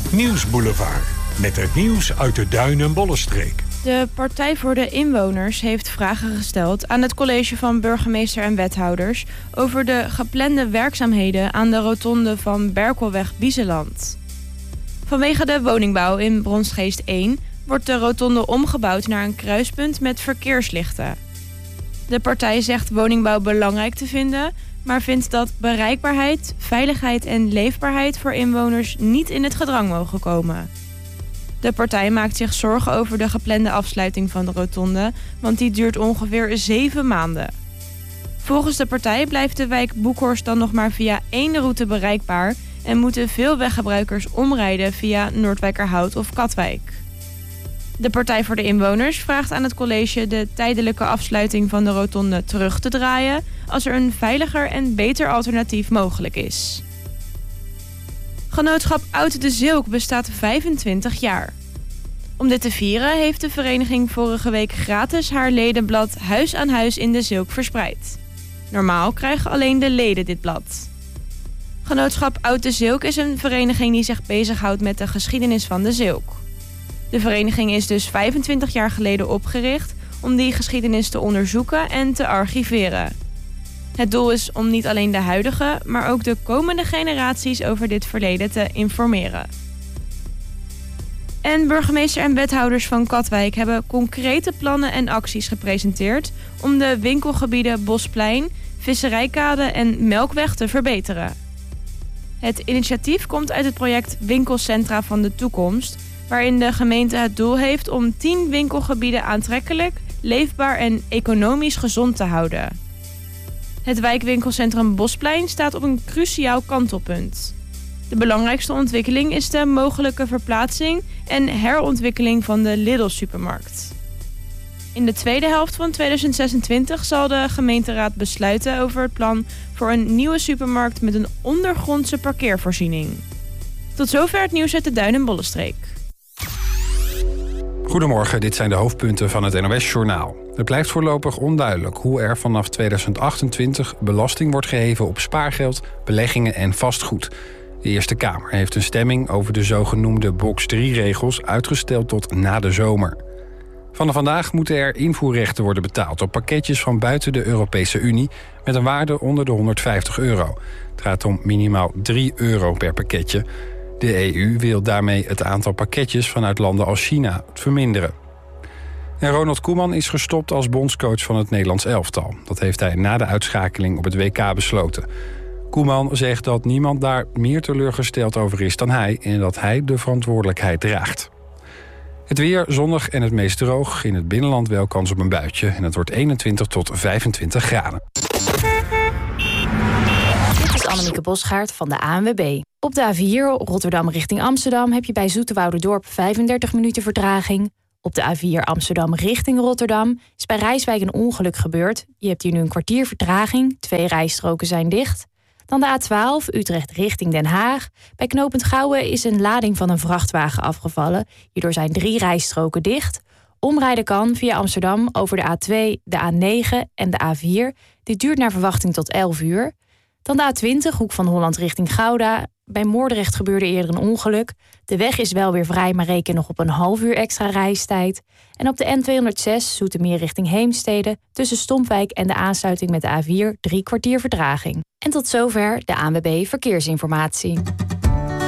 Nieuwsboulevard. Met het nieuws uit de Duin- en Bollenstreek. De Partij voor de Inwoners heeft vragen gesteld aan het college van burgemeester en wethouders over de geplande werkzaamheden aan de rotonde van Berkelweg-Biezeland. Vanwege de woningbouw in Bronsgeest 1 wordt de rotonde omgebouwd naar een kruispunt met verkeerslichten. De partij zegt woningbouw belangrijk te vinden, maar vindt dat bereikbaarheid, veiligheid en leefbaarheid voor inwoners niet in het gedrang mogen komen. De partij maakt zich zorgen over de geplande afsluiting van de rotonde, want die duurt ongeveer 7 maanden. Volgens de partij blijft de wijk Boekhorst dan nog maar via 1 route bereikbaar en moeten veel weggebruikers omrijden via Noordwijkerhout of Katwijk. De Partij voor de Inwoners vraagt aan het college de tijdelijke afsluiting van de rotonde terug te draaien als er een veiliger en beter alternatief mogelijk is. Genootschap Oud de Zilk bestaat 25 jaar. Om dit te vieren heeft de vereniging vorige week gratis haar ledenblad Huis aan Huis in de Zilk verspreid. Normaal krijgen alleen de leden dit blad. Genootschap Oud de Zilk is een vereniging die zich bezighoudt met de geschiedenis van de Zilk. De vereniging is dus 25 jaar geleden opgericht om die geschiedenis te onderzoeken en te archiveren. Het doel is om niet alleen de huidige, maar ook de komende generaties over dit verleden te informeren. En burgemeester en wethouders van Katwijk hebben concrete plannen en acties gepresenteerd om de winkelgebieden Bosplein, Visserijkade en Melkweg te verbeteren. Het initiatief komt uit het project Winkelcentra van de Toekomst, waarin de gemeente het doel heeft om 10 winkelgebieden aantrekkelijk, leefbaar en economisch gezond te houden. Het wijkwinkelcentrum Bosplein staat op een cruciaal kantelpunt. De belangrijkste ontwikkeling is de mogelijke verplaatsing en herontwikkeling van de Lidl-supermarkt. In de tweede helft van 2026 zal de gemeenteraad besluiten over het plan voor een nieuwe supermarkt met een ondergrondse parkeervoorziening. Tot zover het nieuws uit de Duin- en Bollenstreek. Goedemorgen, dit zijn de hoofdpunten van het NOS-journaal. Het blijft voorlopig onduidelijk hoe er vanaf 2028 belasting wordt geheven op spaargeld, beleggingen en vastgoed. De Eerste Kamer heeft een stemming over de zogenoemde box 3-regels uitgesteld tot na de zomer. Vanaf vandaag moeten er invoerrechten worden betaald op pakketjes van buiten de Europese Unie met een waarde onder de €150. Het gaat om minimaal €3 per pakketje. De EU wil daarmee het aantal pakketjes vanuit landen als China verminderen. En Ronald Koeman is gestopt als bondscoach van het Nederlands elftal. Dat heeft hij na de uitschakeling op het WK besloten. Koeman zegt dat niemand daar meer teleurgesteld over is dan hij en dat hij de verantwoordelijkheid draagt. Het weer zonnig en het meest droog. In het binnenland wel kans op een buitje. En het wordt 21 tot 25 graden. Dit is Annemieke Bosgaard van de ANWB. Op de A4 Rotterdam richting Amsterdam heb je bij Zoeterwouderdorp 35 minuten vertraging. Op de A4 Amsterdam richting Rotterdam is bij Rijswijk een ongeluk gebeurd. Je hebt hier nu een kwartier vertraging. 2 rijstroken zijn dicht. Dan de A12 Utrecht richting Den Haag. Bij knooppunt Gouwen is een lading van een vrachtwagen afgevallen. Hierdoor zijn 3 rijstroken dicht. Omrijden kan via Amsterdam over de A2, de A9 en de A4. Dit duurt naar verwachting tot 11 uur. Dan de A20, Hoek van Holland richting Gouda. Bij Moordrecht gebeurde eerder een ongeluk. De weg is wel weer vrij, maar reken nog op een half uur extra reistijd. En op de N206, Zoetermeer richting Heemstede, tussen Stompwijk en de aansluiting met de A4, 3 kwartier vertraging. En tot zover de ANWB Verkeersinformatie.